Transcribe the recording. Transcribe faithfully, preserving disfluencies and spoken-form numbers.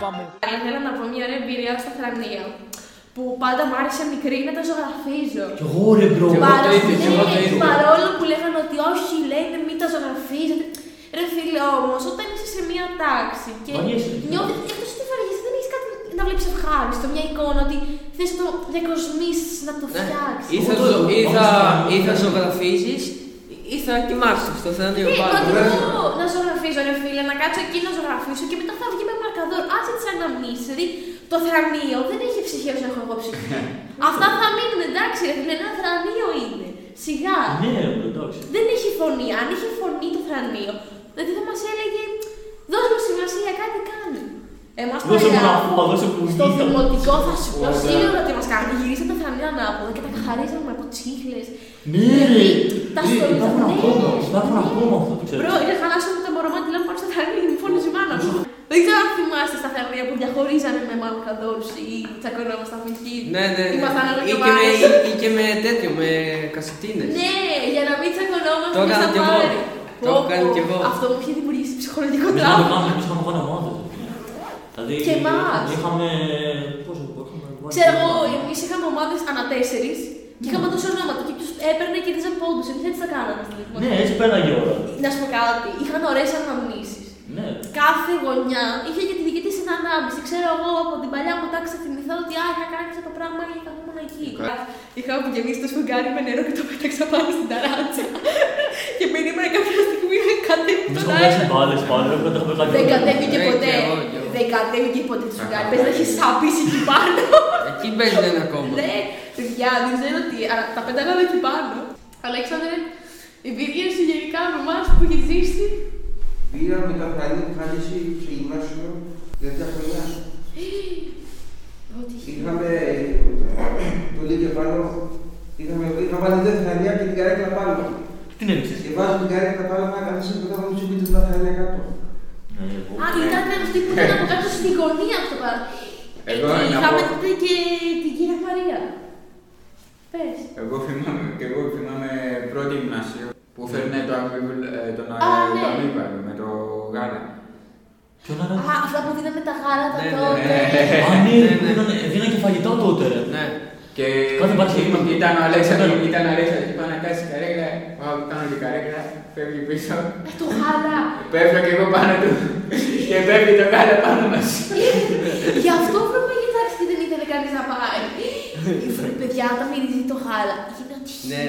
Ήθελα να πω μια ωραία εμπειρία στα Θρανία. Που πάντα μου άρεσε μικρή να τα ζωγραφίζω. Κι εγώ ρε μπρο, παρόλο που λέγανε ότι όχι, λένε μην τα ζωγραφίζετε. Ρε φίλε, όμως, όταν είσαι σε μια τάξη και νιώθεις, εκτός ότι βαριέσαι, δεν έχεις κάτι να βλέπεις ευχάριστο, μια εικόνα ότι θες να το διακοσμήσεις, να το φτιάξεις. Ή θα ζωγραφίζεις ή θα κοιμάσαι στο θρανείο πάνω. Να ζωγραφίζω ρε φίλε, να κάτσω εκεί να ζωγραφίσω και μετά θα βγει με μαρκαδόρ. Άτσε τις αναμνήσεις, δηλαδή το θρανείο δεν έχει ψυχή όσο έχω εγώ ψυχή. Αυτά θα μείνουν, εντάξει ρε φίλε, ένα θρανείο είναι. Σιγά. Δεν έχει φωνή. Αν είχε φωνή το θρανείο, δηλαδή θα μας έλεγε δώσ' μου σημασία, κάτι κάνει. Εμάς τα στο δημοτικό θα σου πω σίγουρα ότι μας κάνουν. Γυρίσαν τα θρανεία ανάποδα και τα καθαρίζαμε από τσίχλες. Ναι ρε, τα στολίζαμε. Υπάρχουν ακόμα αυτό που ξέρω. Μπρο, είχα χαλάσει με το μωρό τηλέφωνο πάνω στα θρανεία, μου φώνησε η μάνα μου. Δεν ξέρω αν θυμάστε στα θρανεία που διαχωρίζανε με μαρκαδόρους ή τσακωνόμασταν με χ. Ναι, ναι, ή και με τέτοιο, με κασετίνες. Ναι, για να μην τσακωνόμαστε και στα πάρει. Το έχω κάνει κι εγώ. Αυτό μου είχε δημιουργήσει ψυχολογικό τραύμα. Εμείς είχαμε κάνει ομάδες. Και εμάς. Είχαμε. Πόσο είχαμε. Ξέρω εγώ, εμείς είχαμε ομάδες ανά τέσσερις και είχαμε τόσο ονόματα και τους έπαιρνε και δίζαν πόντους. Εμείς έτσι τα κάναμε. Ναι, έτσι πέραγε η ώρα. Να σου πω κάτι, είχαν ωραίες αναμνήσεις. Ναι. Κάθε γωνιά είχε και τη δική της ανάμνηση. Ξέρω εγώ από την παλιά μου τάξη θα θυμηθώ ότι α, είχα κάνει αυτό το πράγμα και καθόμουν εκεί. Είχα απογεμίσει το σφουγγάρι με νερό και το πέταξα πάνω στην ταράτσα. Και περίμενα κάποια στιγμή να κατέβει το νερό. Δεν κατέβηκε ποτέ. Δεν κατέβηκε ποτέ το σφουγγάρι. Πες να έχει σαπίσει εκεί πάνω. Εκεί παίζουν ένα ακόμα. Ναι, παιδιά, δεν ξέρω τι. Τα πέταγα εκεί πάνω. Αλέξανδρε, εμπειρίες γενικά με εμάς που έχει ζήσει. Πήραμε τα θρανία που είχα ζήσει στο γυμνάσιο για τέτοια χρονιά. Είχαμε το λίγο πάνω, είχα βάλει δύο θρανία και την καρέκλα πάνω. Τι έριξες? Και βάζω την καρέκλα πάνω να καθίσω και μετά θα μου τσιμπείτε τα θρανία κάτω. Α, ήταν αυτή που ήταν από κάτω στη γωνία αυτό το πράγμα. Εκεί είχαμε και την κυρία Μαρία. Πες. Εγώ θυμάμαι, και εγώ θυμάμαι πρώτη γυμνάσιο που φέρνε τον αμύβαλο με το γάλα. Ποιον άρα? Α, αυτά που δίνανε τα γάλα τα τότε. Α, ναι, δίνανε και φαγητά τότε ρε. Ναι. Και ήταν ο Αλέξανδρος εκεί πάνω να κάτσει καρέκλα, πάω κάνω την καρέκλα, φεύγει πίσω. Το γάλα. Πέφτω και εγώ πάνω του και πέφτει το γάλα πάνω μας. Γι' αυτό πρέπει να κοιτάξει και δεν ήθελε κανείς να πάει. Παιδιά, όταν μυρίζει το γάλα, γίνεται ότι